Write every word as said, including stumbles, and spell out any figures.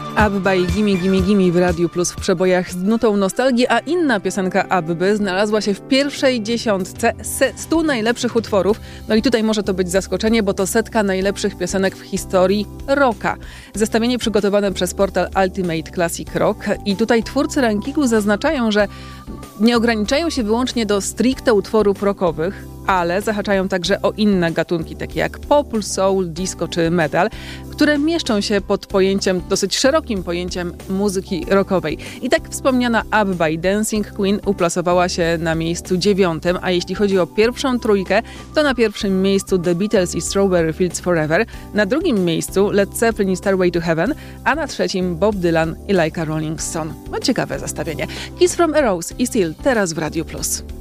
Abba i Gimme Gimme Gimme w Radiu Plus w przebojach z nutą nostalgii, a inna piosenka Abby znalazła się w pierwszej dziesiątce stu najlepszych utworów. No i tutaj może to być zaskoczenie, bo to setka najlepszych piosenek w historii rocka. Zestawienie przygotowane przez portal Ultimate Classic Rock i tutaj twórcy rankingu zaznaczają, że nie ograniczają się wyłącznie do stricte utworów rockowych, ale zahaczają także o inne gatunki, takie jak pop, soul, disco czy metal, które mieszczą się pod pojęciem, dosyć szerokim pojęciem muzyki rockowej. I tak wspomniana Abba i Dancing Queen uplasowała się na miejscu dziewiątym, a jeśli chodzi o pierwszą trójkę, to na pierwszym miejscu The Beatles i Strawberry Fields Forever, na drugim miejscu Led Zeppelin i Stairway to Heaven, a na trzecim Bob Dylan i Like a Rolling Stone. No ciekawe zestawienie. Kiss from a Rose i Still teraz w Radiu Plus.